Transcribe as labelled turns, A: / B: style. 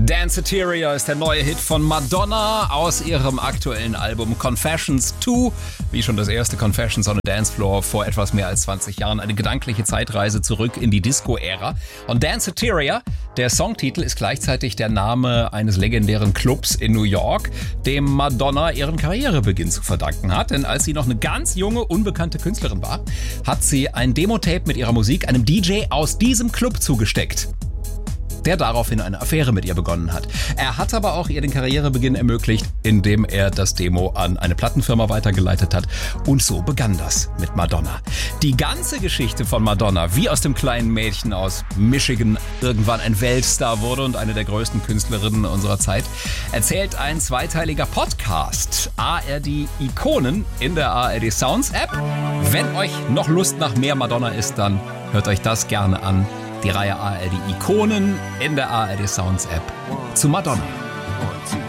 A: Danceteria ist der neue Hit von Madonna aus ihrem aktuellen Album Confessions 2. Wie schon das erste Confessions on a Dance Floor vor etwas mehr als 20 Jahren. Eine gedankliche Zeitreise zurück in die Disco-Ära. Und Danceteria, der Songtitel, ist gleichzeitig der Name eines legendären Clubs in New York, dem Madonna ihren Karrierebeginn zu verdanken hat. Denn als sie noch eine ganz junge, unbekannte Künstlerin war, hat sie ein Demo-Tape mit ihrer Musik einem DJ aus diesem Club zugesteckt, der daraufhin eine Affäre mit ihr begonnen hat. Er hat aber auch ihr den Karrierebeginn ermöglicht, indem er das Demo an eine Plattenfirma weitergeleitet hat. Und so begann das mit Madonna. Die ganze Geschichte von Madonna, wie aus dem kleinen Mädchen aus Michigan irgendwann ein Weltstar wurde und eine der größten Künstlerinnen unserer Zeit, erzählt ein zweiteiliger Podcast. ARD Ikonen in der ARD Sounds App. Wenn euch noch Lust nach mehr Madonna ist, dann hört euch das gerne an. Die Reihe ARD Ikonen in der ARD Sounds App zu Madonna.